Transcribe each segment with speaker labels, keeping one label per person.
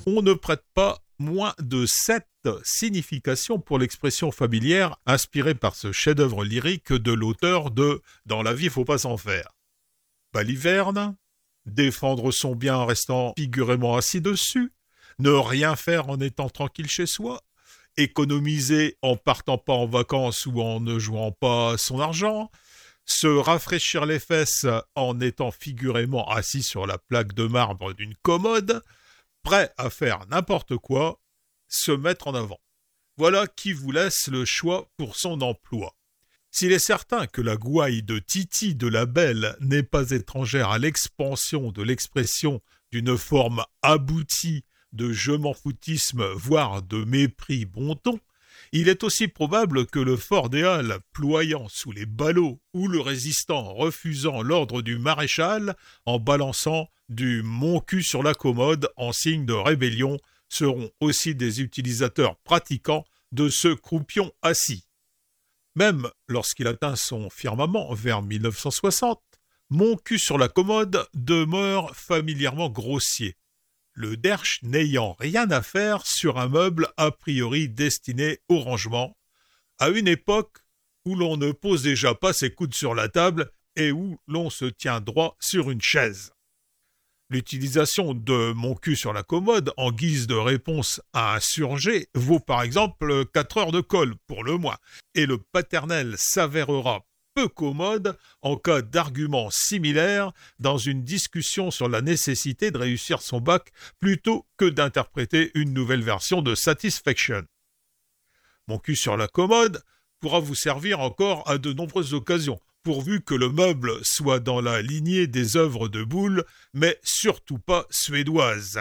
Speaker 1: on ne prête pas moins de 7 significations pour l'expression familière inspirée par ce chef-d'œuvre lyrique de l'auteur de « Dans la vie, faut pas s'en faire ». Baliverne, défendre son bien en restant figurément assis dessus, ne rien faire en étant tranquille chez soi, économiser en partant pas en vacances ou en ne jouant pas son argent, se rafraîchir les fesses en étant figurément assis sur la plaque de marbre d'une commode, prêt à faire n'importe quoi, se mettre en avant. Voilà qui vous laisse le choix pour son emploi. S'il est certain que la gouaille de Titi de la Belle n'est pas étrangère à l'expansion de l'expression d'une forme aboutie de je m'en foutisme, voire de mépris bon ton, il est aussi probable que le fort des Halles, ployant sous les ballots, ou le résistant refusant l'ordre du maréchal, en balançant du mon cul sur la commode en signe de rébellion, seront aussi des utilisateurs pratiquants de ce croupion assis. Même lorsqu'il atteint son firmament vers 1960, mon cul sur la commode demeure familièrement grossier, le derche n'ayant rien à faire sur un meuble a priori destiné au rangement, à une époque où l'on ne pose déjà pas ses coudes sur la table et où l'on se tient droit sur une chaise. L'utilisation de mon cul sur la commode en guise de réponse à un surgé vaut par exemple 4 heures de colle pour le moins, et le paternel s'avérera peu commode en cas d'argument similaire dans une discussion sur la nécessité de réussir son bac plutôt que d'interpréter une nouvelle version de Satisfaction. Mon cul sur la commode pourra vous servir encore à de nombreuses occasions, pourvu que le meuble soit dans la lignée des œuvres de Boulle, mais surtout pas suédoise.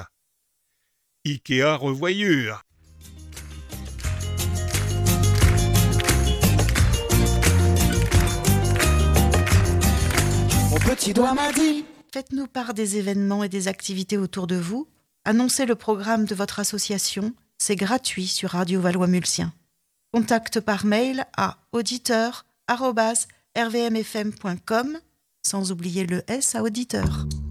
Speaker 1: Ikea revoyure.
Speaker 2: Mon petit doigt m'a dit.
Speaker 3: Faites-nous part des événements et des activités autour de vous. Annoncez le programme de votre association. C'est gratuit sur Radio Valois-Mulsien. Contact par mail à auditeur@rvmfm.com, sans oublier le S à auditeur.